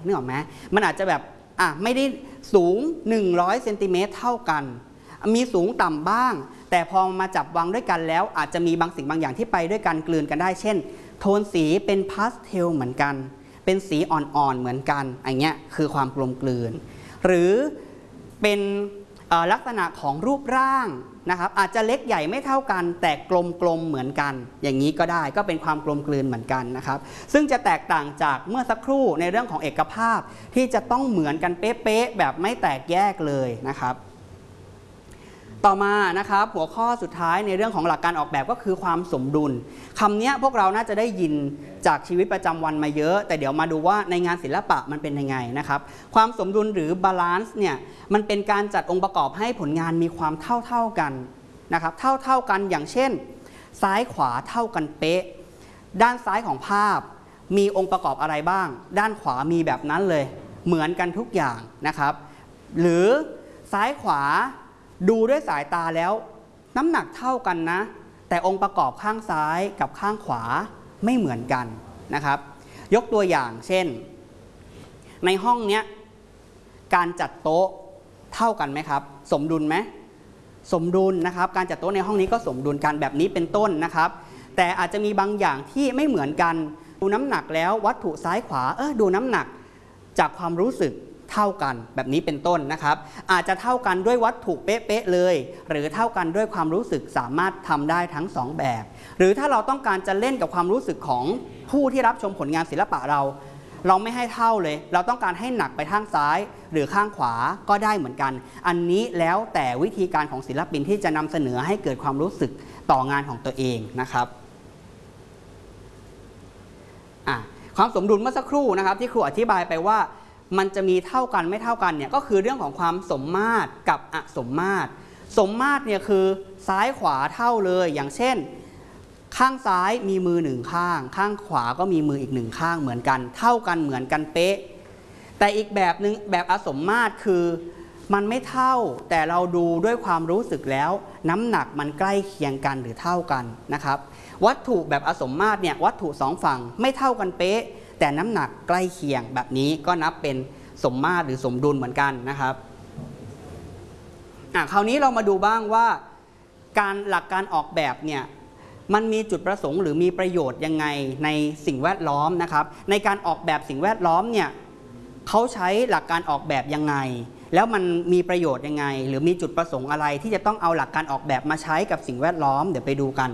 นึกออกไหมมันอาจจะแบบไม่ได้สูง100เซนติเมตรเท่ากันมีสูงต่ำบ้างแต่พอมาจับวางด้วยกันแล้วอาจจะมีบางสิ่งบางอย่างที่ไปด้วยกันกลืนกันได้เช่นโทนสีเป็นพาสเทลเหมือนกันเป็นสีอ่อนๆเหมือนกันอย่างเงี้ยคือความกลมกลืนหรือเป็นลักษณะของรูปร่างนะครับอาจจะเล็กใหญ่ไม่เท่ากันแต่กลมๆเหมือนกันอย่างนี้ก็ได้ก็เป็นความกลมกลืนเหมือนกันนะครับซึ่งจะแตกต่างจากเมื่อสักครู่ในเรื่องของเอกภาพที่จะต้องเหมือนกันเป๊ะๆแบบไม่แตกแยกเลยนะครับต่อมานะครับหัวข้อสุดท้ายในเรื่องของหลักการออกแบบก็คือความสมดุลคำนี้พวกเราน่าจะได้ยินจากชีวิตประจำวันมาเยอะแต่เดี๋ยวมาดูว่าในงานศิลปะมันเป็นยังไงนะครับความสมดุลหรือบาลานซ์เนี่ยมันเป็นการจัดองค์ประกอบให้ผลงานมีความเท่ากันนะครับเท่ากันอย่างเช่นซ้ายขวาเท่ากันเป๊ะด้านซ้ายของภาพมีองค์ประกอบอะไรบ้างด้านขวามีแบบนั้นเลยเหมือนกันทุกอย่างนะครับหรือซ้ายขวาดูด้วยสายตาแล้วน้ำหนักเท่ากันนะแต่องค์ประกอบข้างซ้ายกับข้างขวาไม่เหมือนกันนะครับยกตัวอย่างเช่นในห้องนี้การจัดโต๊ะเท่ากันไหมครับสมดุลไหมสมดุลนะครับการจัดโต๊ะในห้องนี้ก็สมดุลกันแบบนี้เป็นต้นนะครับแต่อาจจะมีบางอย่างที่ไม่เหมือนกันดูน้ำหนักแล้ววัตถุซ้ายขวาดูน้ำหนักจากความรู้สึกเท่ากันแบบนี้เป็นต้นนะครับอาจจะเท่ากันด้วยวัตถุเป๊ะๆเลยหรือเท่ากันด้วยความรู้สึกสามารถทำได้ทั้ง2แบบหรือถ้าเราต้องการจะเล่นกับความรู้สึกของผู้ที่รับชมผลงานศิลปะเราไม่ให้เท่าเลยเราต้องการให้หนักไปทางซ้ายหรือข้างขวาก็ได้เหมือนกันอันนี้แล้วแต่วิธีการของศิลปินที่จะนำเสนอให้เกิดความรู้สึกต่องานของตัวเองนะครับความสมดุลเมื่อสักครู่นะครับที่ครูอธิบายไปว่ามันจะมีเท่ากันไม่เท่ากันเนี่ยก็คือเรื่องของความสมมาตรกับอสมมาตรสมมาตรเนี่ยคือซ้ายขวาเท่าเลยอย่างเช่นข้างซ้ายมีมือหนึ่งข้างข้างขวาก็มีมืออีกหนึ่งข้างเหมือนกันเท่ากันเหมือนกันเป๊ะแต่อีกแบบหนึ่งแบบอสมมาตรคือมันไม่เท่าแต่เราดูด้วยความรู้สึกแล้วน้ำหนักมันใกล้เคียงกันหรือเท่ากันนะครับวัตถุแบบอสมมาตรเนี่ยวัตถุสองฝั่งไม่เท่ากันเป๊ะแต่น้ำหนักใกล้เคียงแบบนี้ก็นับเป็นสมมาตรหรือสมดุลเหมือนกันนะครับคราวนี้เรามาดูบ้างว่าหลักการออกแบบเนี่ยมันมีจุดประสงค์หรือมีประโยชน์ยังไงในสิ่งแวดล้อมนะครับในการออกแบบสิ่งแวดล้อมเนี่ยเขาใช้หลักการออกแบบยังไงแล้วมันมีประโยชน์ยังไงหรือมีจุดประสงค์อะไรที่จะต้องเอาหลักการออกแบบมาใช้กับสิ่งแวดล้อมเดี๋ยวไปดูกัน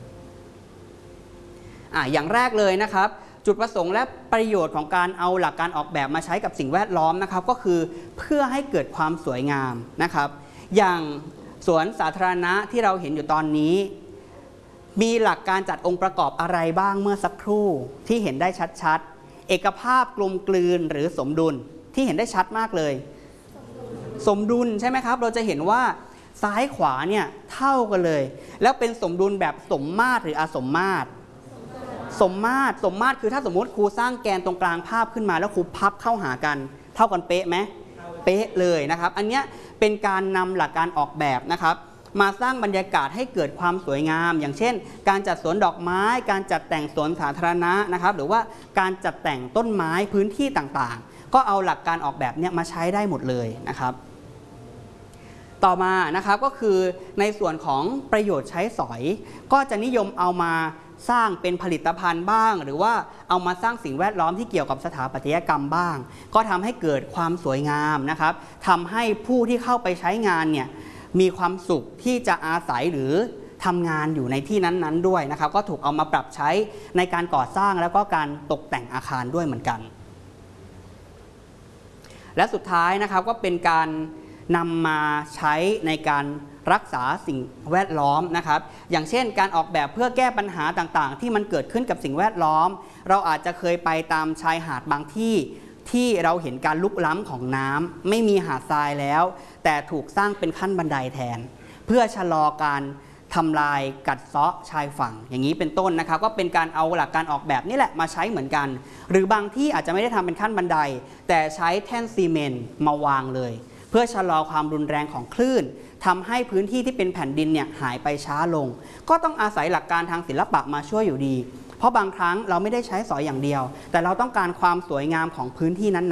อย่างแรกเลยนะครับจุดประสงค์และประโยชน์ของการเอาหลักการออกแบบมาใช้กับสิ่งแวดล้อมนะครับก็คือเพื่อให้เกิดความสวยงามนะครับอย่างสวนสาธารณะที่เราเห็นอยู่ตอนนี้มีหลักการจัดองค์ประกอบอะไรบ้างเมื่อสักครู่ที่เห็นได้ชัดๆเอกภาพกลมกลืนหรือสมดุลที่เห็นได้ชัดมากเลยสมดุลใช่ไหมครับเราจะเห็นว่าซ้ายขวาเนี่ยเท่ากันเลยแล้วเป็นสมดุลแบบสมมาตรหรืออสมมาตรสมมาตรคือถ้าสมมติครูสร้างแกนตรงกลางภาพขึ้นมาแล้วครูพับเข้าหากันเท่ากันเป๊ะไหมเป๊ะเลยนะครับอันนี้เป็นการนำหลักการออกแบบนะครับมาสร้างบรรยากาศให้เกิดความสวยงามอย่างเช่นการจัดสวนดอกไม้การจัดแต่งสวนสาธารณะนะครับหรือว่าการจัดแต่งต้นไม้พื้นที่ต่างๆก็เอาหลักการออกแบบนี้มาใช้ได้หมดเลยนะครับต่อมานะครับก็คือในส่วนของประโยชน์ใช้สอยก็จะนิยมเอามาสร้างเป็นผลิตภัณฑ์บ้างหรือว่าเอามาสร้างสิ่งแวดล้อมที่เกี่ยวกับสถาปัตยกรรมบ้างก็ทำให้เกิดความสวยงามนะครับทำให้ผู้ที่เข้าไปใช้งานเนี่ยมีความสุขที่จะอาศัยหรือทำงานอยู่ในที่นั้นๆด้วยนะครับก็ถูกเอามาปรับใช้ในการก่อสร้างแล้วก็การตกแต่งอาคารด้วยเหมือนกันและสุดท้ายนะครับก็เป็นการนำมาใช้ในการรักษาสิ่งแวดล้อมนะครับอย่างเช่นการออกแบบเพื่อแก้ปัญหาต่างๆที่มันเกิดขึ้นกับสิ่งแวดล้อมเราอาจจะเคยไปตามชายหาดบางที่ที่เราเห็นการลุกล้ำของน้ำไม่มีหาดทรายแล้วแต่ถูกสร้างเป็นขั้นบันไดแทนเพื่อชะลอการทำลายกัดเซาะชายฝั่งอย่างนี้เป็นต้นนะครับก็เป็นการเอาหลักการออกแบบนี่แหละมาใช้เหมือนกันหรือบางที่อาจจะไม่ได้ทำเป็นขั้นบันไดแต่ใช้แท่นซีเมนต์มาวางเลยเพื่อชะลอความรุนแรงของคลื่นทำให้พื้นที่ที่เป็นแผ่นดินเนี่ยหายไปช้าลงก็ต้องอาศัยหลักการทางศิลปะมาช่วยอยู่ดีเพราะบางครั้งเราไม่ได้ใช้สอยอย่างเดียวแต่เราต้องการความสวยงามของพื้นที่นั้น